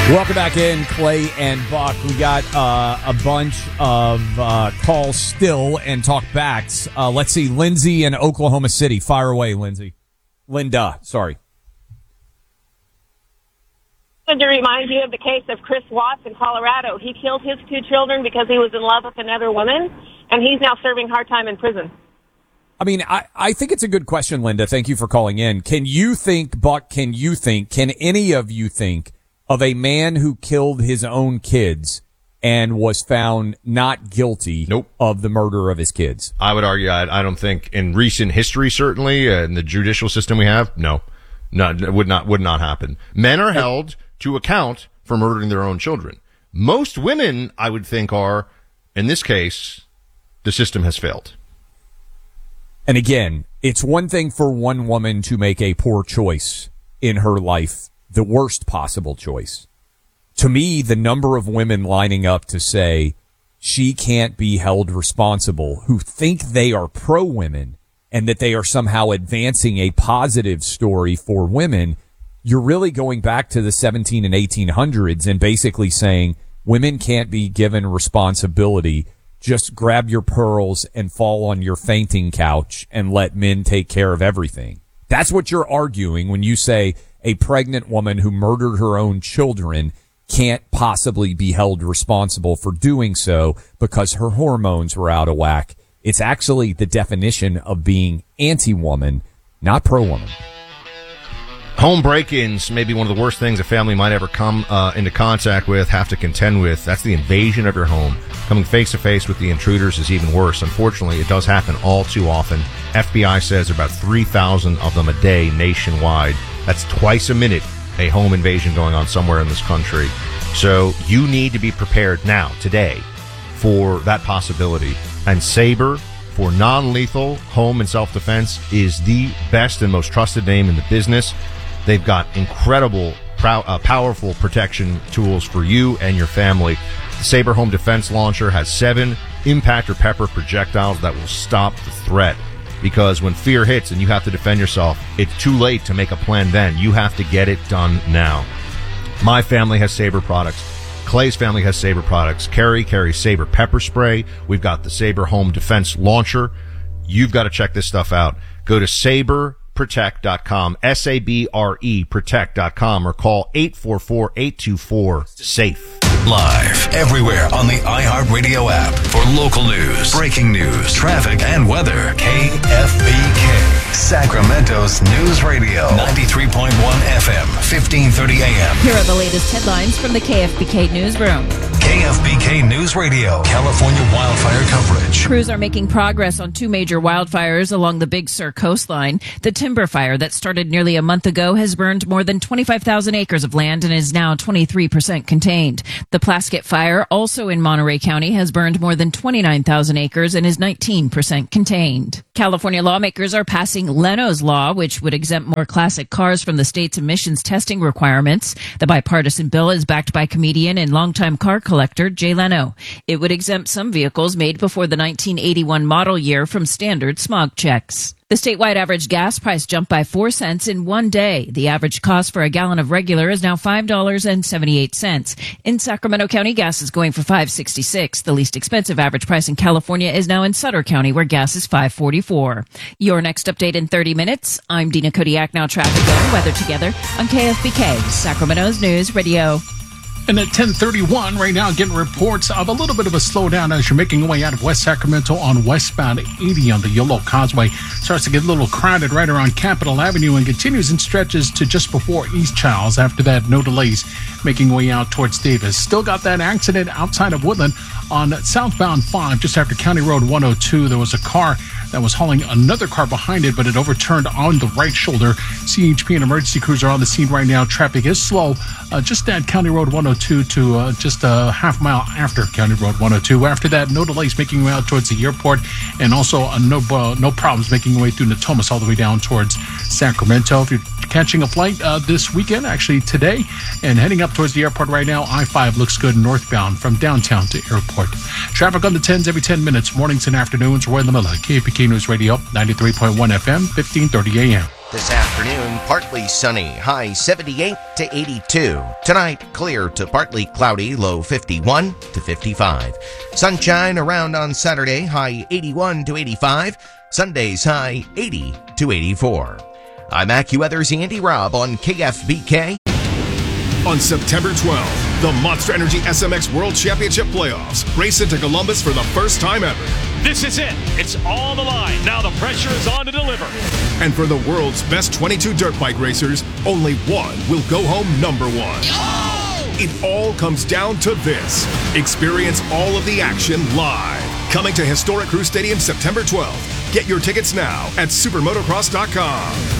Welcome back in, Clay and Buck. We got a bunch of calls still and talk backs. Let's see, Lindsay in Oklahoma City. Fire away, Lindsay. Linda, sorry. To remind you of the case of Chris Watts in Colorado. He killed his 2 children because he was in love with another woman, and he's now serving hard time in prison. I mean, I think it's a good question, Linda. Thank you for calling in. Can you think, Buck, can any of you think of a man who killed his own kids and was found not guilty of the murder of his kids? I would argue, I don't think in recent history, certainly, in the judicial system we have, would not happen. Men are held to account for murdering their own children. Most women, I would think, are, in this case, the system has failed. And again, it's one thing for one woman to make a poor choice in her life, the worst possible choice. To me, the number of women lining up to say she can't be held responsible, who think they are pro-women and that they are somehow advancing a positive story for women, you're really going back to the 17 and 1800s and basically saying women can't be given responsibility. Just grab your pearls and fall on your fainting couch and let men take care of everything. That's what you're arguing when you say a pregnant woman who murdered her own children can't possibly be held responsible for doing so because her hormones were out of whack. It's actually the definition of being anti-woman, not pro-woman. Home break-ins may be one of the worst things a family might ever come into contact with, have to contend with. That's the invasion of your home. Coming face-to-face with the intruders is even worse. Unfortunately, it does happen all too often. FBI says about 3,000 of them a day nationwide. That's twice a minute, a home invasion going on somewhere in this country. So you need to be prepared now, today, for that possibility. And Sabre, for non-lethal home and self-defense, is the best and most trusted name in the business. They've got incredible, powerful protection tools for you and your family. The Sabre Home Defense Launcher has 7 impact or pepper projectiles that will stop the threat. Because when fear hits and you have to defend yourself, it's too late to make a plan then. You have to get it done now. My family has Sabre products. Clay's family has Sabre products. Carrie carries Sabre pepper spray. We've got the Sabre Home Defense Launcher. You've got to check this stuff out. Go to SabreProtect.com, S-A-B-R-E Protect.com, or call 844-824-SAFE. Live everywhere on the iHeartRadio app for local news, breaking news, traffic, and weather. KFBK, Sacramento's News Radio, 93.1 FM, 1530 AM. Here are the latest headlines from the KFBK Newsroom. KFBK News Radio, California wildfire coverage. Crews are making progress on 2 major wildfires along the Big Sur coastline. The timber fire that started nearly a month ago has burned more than 25,000 acres of land and is now 23% contained. The Plaskett fire, also in Monterey County, has burned more than 29,000 acres and is 19% contained. California lawmakers are passing Leno's Law, which would exempt more classic cars from the state's emissions testing requirements. The bipartisan bill is backed by comedian and longtime car collector Jay Leno. It would exempt some vehicles made before the 1981 model year from standard smog checks. The statewide average gas price jumped by 4 cents in one day. The average cost for a gallon of regular is now $5.78. In Sacramento County, gas is going for $5.66. The least expensive average price in California is now in Sutter County, where gas is $5.44. Your next update in 30 minutes. I'm Dina Kodiak. Now traffic and weather together on KFBK, Sacramento's News Radio. And at 10:31 right now, getting reports of a little bit of a slowdown as you're making your way out of West Sacramento on westbound 80 on the Yolo Causeway. Starts to get a little crowded right around Capitol Avenue and continues in stretches to just before East Charles. After that, no delays making your way out towards Davis. Still got that accident outside of Woodland on southbound 5, just after County Road 102. There was a car that was hauling another car behind it, but it overturned on the right shoulder. CHP and emergency crews are on the scene right now. Traffic is slow just at County Road 102 to just a half mile after County Road 102. After that, no delays making your way out towards the airport, and also no problems making your way through Natomas all the way down towards Sacramento. If you're catching a flight this weekend, actually today, and heading up towards the airport right now, I-5 looks good northbound from downtown to airport. Traffic on the 10s every 10 minutes, mornings and afternoons. Roy LaMilla, KFBK News Radio, 93.1 FM, 1530 AM. this afternoon, partly sunny, high 78 to 82. Tonight, clear to partly cloudy, low 51 to 55. Sunshine around on Saturday, high 81 to 85. Sunday's high 80 to 84. I'm AccuWeather's Andy Robb on KFBK. On September 12th, the Monster Energy SMX World Championship Playoffs race into Columbus for the first time ever. This is it. It's on the line. Now the pressure is on to deliver. And for the world's best 22 dirt bike racers, only one will go home number one. Oh! It all comes down to this. Experience all of the action live. Coming to Historic Crew Stadium September 12th. Get your tickets now at supermotocross.com.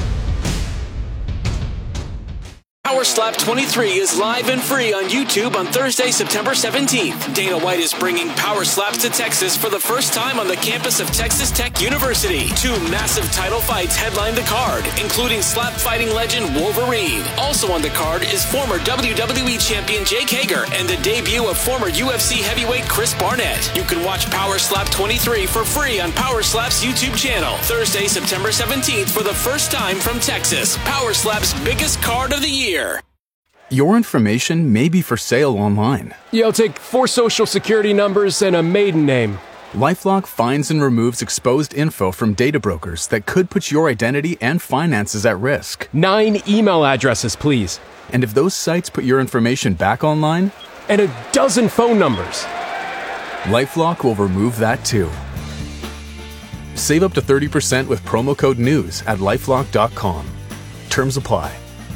Power Slap 23 is live and free on YouTube on Thursday, September 17th. Dana White is bringing Power Slaps to Texas for the first time on the campus of Texas Tech University. 2 massive title fights headline the card, including slap fighting legend Wolverine. Also on the card is former WWE champion Jake Hager and the debut of former UFC heavyweight Chris Barnett. You can watch Power Slap 23 for free on Power Slap's YouTube channel. Thursday, September 17th for the first time from Texas. Power Slap's biggest card of the year. Your information may be for sale online. Yeah, I'll take 4 social security numbers and a maiden name. LifeLock finds and removes exposed info from data brokers that could put your identity and finances at risk. 9 email addresses, please. And if those sites put your information back online? And a dozen phone numbers. LifeLock will remove that too. Save up to 30% with promo code NEWS at LifeLock.com. Terms apply.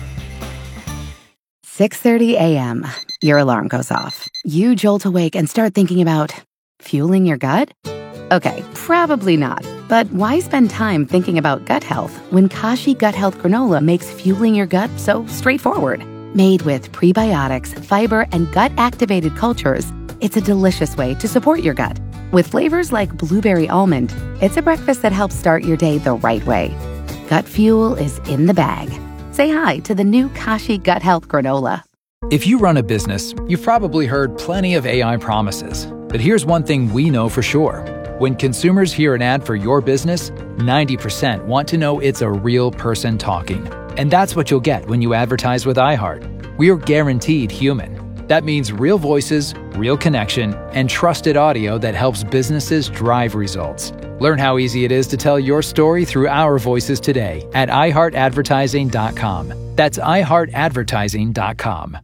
6:30 a.m. Your alarm goes off. You jolt awake and start thinking about fueling your gut? Okay, probably not. But why spend time thinking about gut health when Kashi Gut Health Granola makes fueling your gut so straightforward? Made with prebiotics, fiber, and gut-activated cultures, it's a delicious way to support your gut. With flavors like blueberry almond, it's a breakfast that helps start your day the right way. Gut fuel is in the bag. Say hi to the new Kashi Gut Health Granola. If you run a business, you've probably heard plenty of AI promises. But here's one thing we know for sure. When consumers hear an ad for your business, 90% want to know it's a real person talking. And that's what you'll get when you advertise with iHeart. We're guaranteed human. That means real voices, real connection, and trusted audio that helps businesses drive results. Learn how easy it is to tell your story through our voices today at iHeartAdvertising.com. That's iHeartAdvertising.com.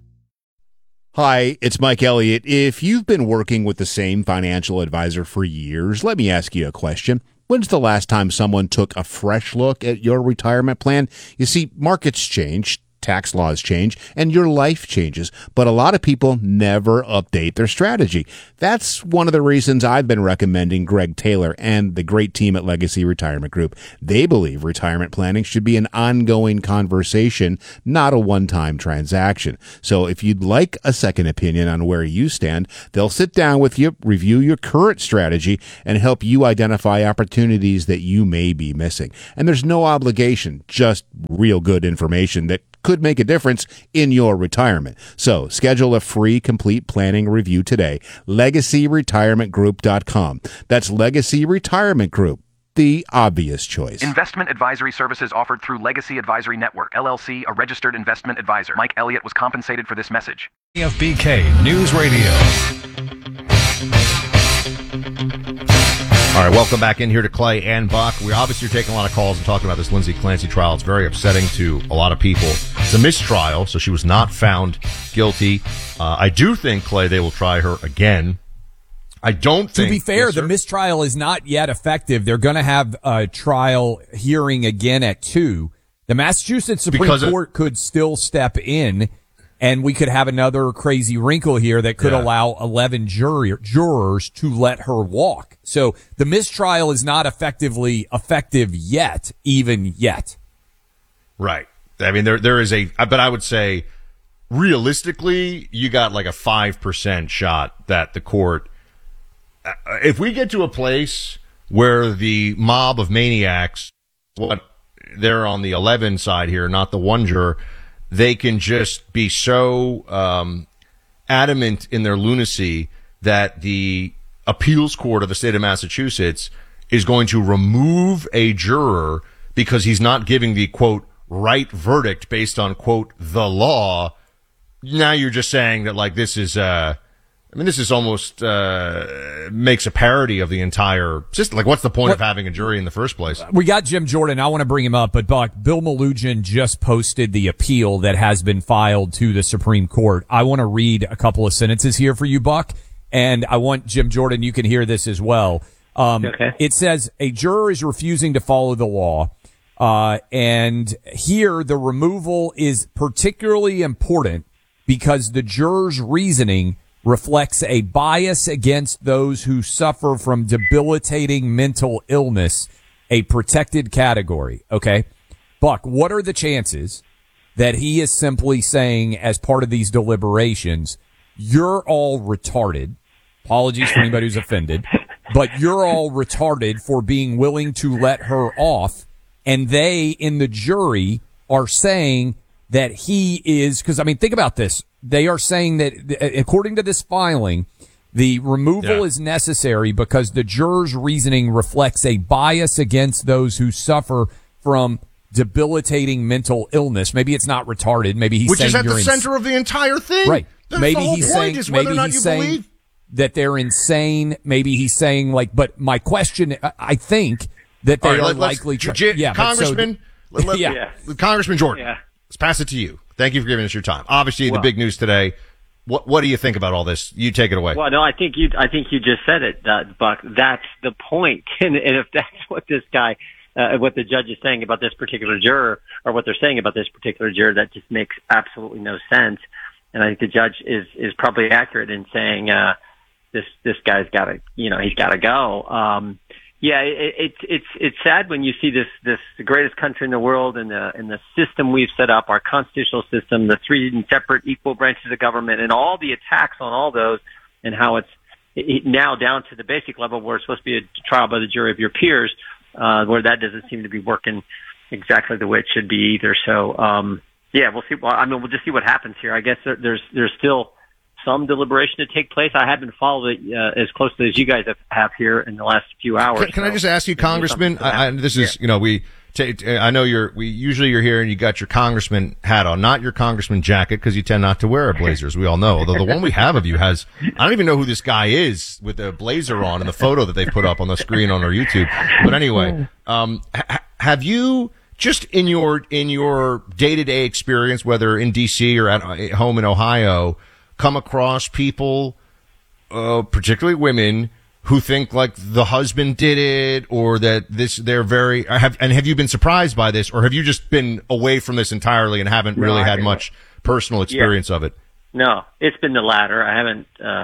Hi, it's Mike Elliott. If you've been working with the same financial advisor for years, let me ask you a question. When's the last time someone took a fresh look at your retirement plan? You see, markets change, tax laws change, and your life changes, but a lot of people never update their strategy. That's one of the reasons I've been recommending Greg Taylor and the great team at Legacy Retirement Group. They believe retirement planning should be an ongoing conversation, not a one-time transaction. So if you'd like a second opinion on where you stand, they'll sit down with you, review your current strategy, and help you identify opportunities that you may be missing. And there's no obligation, just real good information that could make a difference in your retirement. So schedule a free complete planning review today. LegacyRetirementGroup.com. That's Legacy Retirement Group, the obvious choice. Investment advisory services offered through Legacy Advisory Network, LLC, a registered investment advisor. Mike Elliott was compensated for this message. KFBK News Radio. All right, welcome back in here to Clay and Buck. We're obviously taking a lot of calls and talking about this Lindsay Clancy trial. It's very upsetting to a lot of people. It's a mistrial, so she was not found guilty. I do think, Clay, they will try her again. I don't think... To be fair, yes, the mistrial is not yet effective. They're going to have a trial hearing again at 2. The Massachusetts Supreme Court could still step in, and we could have another crazy wrinkle here that could allow 11 jurors to let her walk. So the mistrial is not effective yet, even yet. Right. I mean, there is but I would say realistically, you got like a 5% shot that the court, if we get to a place where the mob of maniacs, they're on the 11 side here, not the one juror, they can just be so adamant in their lunacy that the appeals court of the state of Massachusetts is going to remove a juror because he's not giving the, quote, right verdict based on, quote, the law. Now you're just saying that, like, this is, this is almost, makes a parody of the entire system. Like, what's the point of having a jury in the first place? We got Jim Jordan. I want to bring him up, but Buck, Bill Malugin just posted the appeal that has been filed to the Supreme Court. I want to read a couple of sentences here for you, Buck, and I want Jim Jordan, you can hear this as well. Okay. It says a juror is refusing to follow the law. And here the removal is particularly important because the juror's reasoning reflects a bias against those who suffer from debilitating mental illness, a protected category. Okay. Buck, what are the chances that he is simply saying as part of these deliberations, you're all retarded? Apologies for anybody who's offended, but you're all retarded for being willing to let her off. And they in the jury are saying that he is, because I mean, think about this. They are saying that according to this filing, the removal is necessary because the juror's reasoning reflects a bias against those who suffer from debilitating mental illness. Maybe it's not retarded. Maybe he's saying which is at the center of the entire thing. Right. That's maybe the whole he's point saying, is whether maybe or not he's you saying believe that they're insane. Maybe he's saying like, but my question, I think that they are likely to. Congressman, Congressman Jordan, let's pass it to you. Thank you for giving us your time. Obviously, the big news today. What do you think about all this? You take it away. Well, no, I think you just said it, Buck. That's the point. And if that's what this guy, what the judge is saying about this particular juror, or what they're saying about this particular juror, that just makes absolutely no sense. And I think the judge is probably accurate in saying this guy's got to, he's got to go. It's sad when you see this the greatest country in the world and the system we've set up, our constitutional system, the three separate equal branches of government, and all the attacks on all those, and how it's now down to the basic level where it's supposed to be a trial by the jury of your peers, where that doesn't seem to be working exactly the way it should be either. So, we'll see. We'll just see what happens here. I guess there's still some deliberation to take place. I haven't followed it as closely as you guys have here in the last few hours. Can I just ask you, Congressman? I know usually you're here and you got your congressman hat on, not your congressman jacket, because you tend not to wear a blazer, as we all know. Although the one we have of you has, I don't even know who this guy is with the blazer on in the photo that they put up on the screen on our YouTube. But anyway, have you just in your day-to-day experience, whether in D.C. or at home in Ohio, come across people, particularly women, who think like the husband did it, or that have you been surprised by this, or have you just been away from this entirely and haven't really had much personal experience of it? No, it's been the latter. I haven't,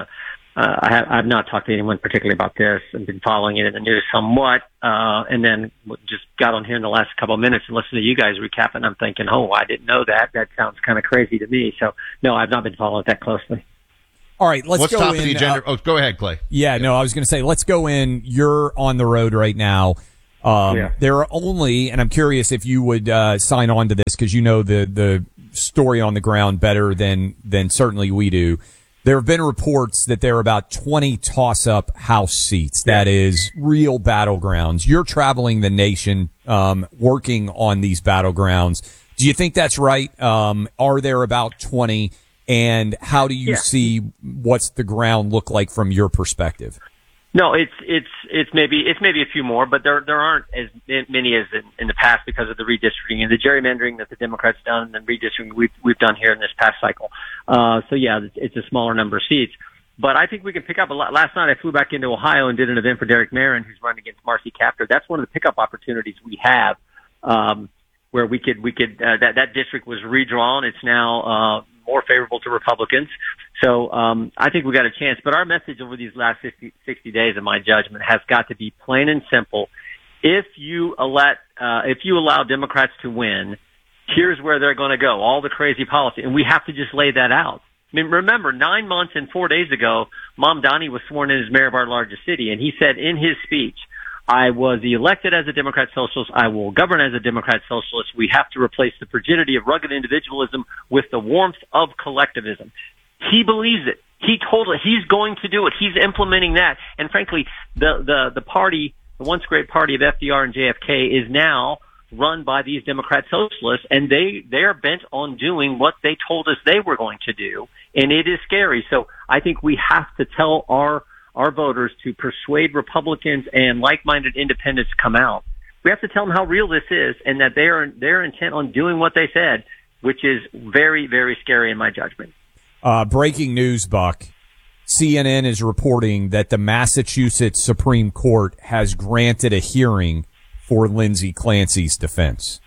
I've not talked to anyone particularly about this. I've been following it in the news somewhat, and then just got on here in the last couple of minutes and listened to you guys recap, and I'm thinking, oh, I didn't know that. That sounds kind of crazy to me. So, no, I've not been following it that closely. All right, let's go top in. Of the agenda? Go ahead, Clay. I was going to say, let's go in. You're on the road right now. There are only, and I'm curious if you would sign on to this because you know the story on the ground better than certainly we do. There have been reports that there are about 20 toss-up House seats. That is real battlegrounds. You're traveling the nation, working on these battlegrounds. Do you think that's right? Are there about 20? And how do you see what's the ground look like from your perspective? No, it's maybe a few more, but there aren't as many as in the past because of the redistricting and the gerrymandering that the Democrats done and the redistricting we've done here in this past cycle. It's a smaller number of seats. But I think we can pick up a lot. Last night I flew back into Ohio and did an event for Derek Marin, who's running against Marcy Kaptur. That's one of the pickup opportunities we have, where we could that district was redrawn. It's now more favorable to Republicans. So I think we got a chance. But our message over these last 60 days, in my judgment, has got to be plain and simple. If you allow Democrats to win, here's where they're going to go, all the crazy policy. And we have to just lay that out. I mean, remember, 9 months and 4 days ago, Mamdani was sworn in as mayor of our largest city. And he said in his speech, I was elected as a Democrat Socialist. I will govern as a Democrat Socialist. We have to replace the frigidity of rugged individualism with the warmth of collectivism. He believes it. He told it. He's going to do it. He's implementing that. And frankly, the party, the once great party of FDR and JFK, is now run by these Democrat socialists, and they are bent on doing what they told us they were going to do, and it is scary. So I think we have to tell our voters to persuade Republicans and like-minded independents to come out. We have to tell them how real this is and that they're intent on doing what they said, which is very, very scary in my judgment. Breaking news, Buck. CNN is reporting that the Massachusetts Supreme Court has granted a hearing for Lindsay Clancy's defense.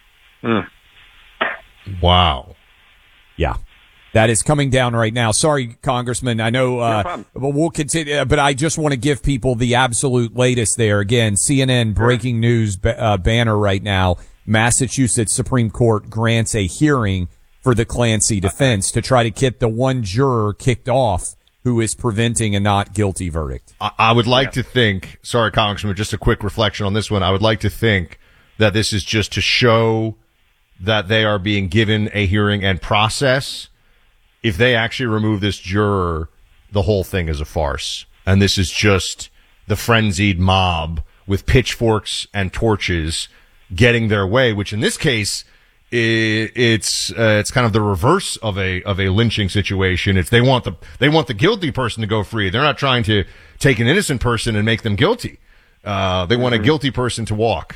Wow. Yeah. That is coming down right now. Sorry, Congressman. I know, but we'll continue, but I just want to give people the absolute latest there. Again, CNN breaking news banner right now. Massachusetts Supreme Court grants a hearing for the Clancy defense to try to get the one juror kicked off who is preventing a not guilty verdict. I would like to think, sorry, Congressman, just a quick reflection on this one. I would like to think that this is just to show that they are being given a hearing and process. If they actually remove this juror, the whole thing is a farce. And this is just the frenzied mob with pitchforks and torches getting their way, which in this case, it's kind of the reverse of a lynching situation. It's they want the guilty person to go free. They're not trying to take an innocent person and make them guilty. They want a guilty person to walk.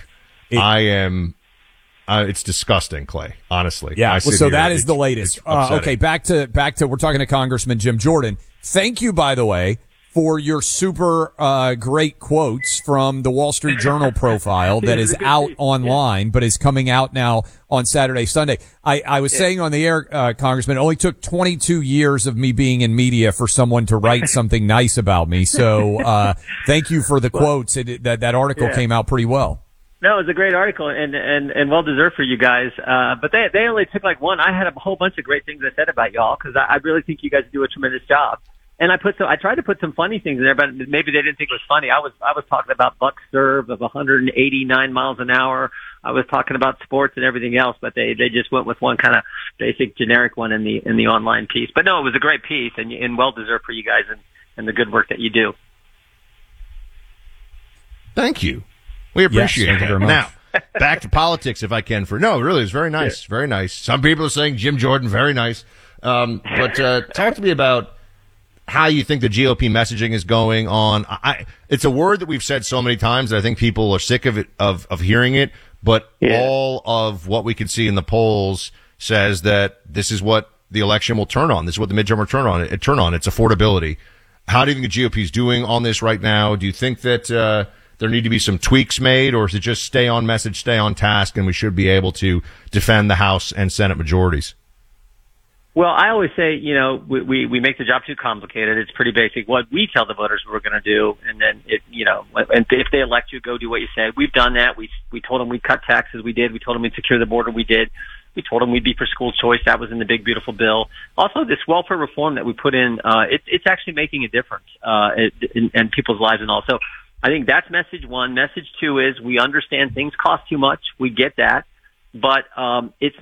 It's disgusting, Clay. Honestly. Yeah. So that is the latest. Okay. Back to we're talking to Congressman Jim Jordan. Thank you, by the way, for your super great quotes from the Wall Street Journal profile that is out online, but is coming out now on Saturday, Sunday. I was saying on the air, Congressman, it only took 22 years of me being in media for someone to write something nice about me. So thank you for the quotes. That article came out pretty well. No, it was a great article and well deserved for you guys. But they only took like one. I had a whole bunch of great things I said about y'all because I really think you guys do a tremendous job. And I tried to put some funny things in there, but maybe they didn't think it was funny. I was talking about Buck's serve of 189 miles an hour. I was talking about sports and everything else, but they just went with one kind of basic generic one in the online piece. But no, it was a great piece and well deserved for you guys and the good work that you do. Thank you. We appreciate it. Very much. Now, back to politics, if I can. Really, it's very nice. Yeah. Very nice. Some people are saying Jim Jordan, very nice. But talk to me about how you think the GOP messaging is going on. It's a word that we've said so many times that I think people are sick of it, of hearing it. But all of what we can see in the polls says that this is what the election will turn on. This is what the midterm will turn on. It's affordability. How do you think the GOP is doing on this right now? Do you think that there need to be some tweaks made, or is it just stay on message, stay on task, and we should be able to defend the House and Senate majorities? Well, I always say, we make the job too complicated. It's pretty basic. What we tell the voters we're going to do, and then and if they elect you, go do what you say. We've done that. We told them we'd cut taxes. We did. We told them we'd secure the border. We did. We told them we'd be for school choice. That was in the big, beautiful bill. Also, this welfare reform that we put in, it's actually making a difference in people's lives and all. So I think that's message one. Message two is we understand things cost too much. We get that. But it's